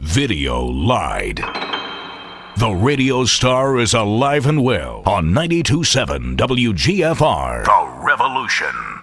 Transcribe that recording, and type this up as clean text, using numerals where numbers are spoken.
Video lied. The radio star is alive and well on 92.7 WGFR. The Revolution.